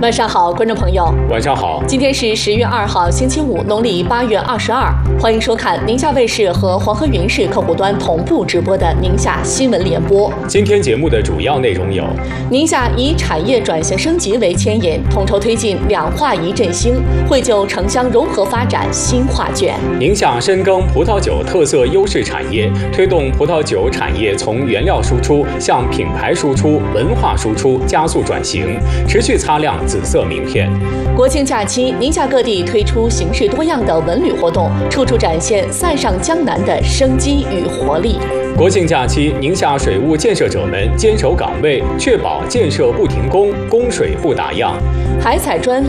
晚上好，观众朋友。 晚上好。 今天是10月2号，星期五，农历8月22。欢迎收看宁夏卫视和黄河云视客户端同步直播的宁夏新闻联播。 今天节目的主要内容有： 宁夏以产业转型升级为牵引，统筹推进两化一振兴，绘就城乡融合发展新画卷。 宁夏深耕葡萄酒特色优势产业，推动葡萄酒产业从原料输出向品牌输出、文化输出加速转型，持续擦亮紫色名片。 国庆假期，宁夏各地推出形式多样的文旅活动，处处展现塞上江南的生机与活力。 国庆假期，宁夏水务建设者们坚守岗位，确保建设不停工，供水不打烊。 海采专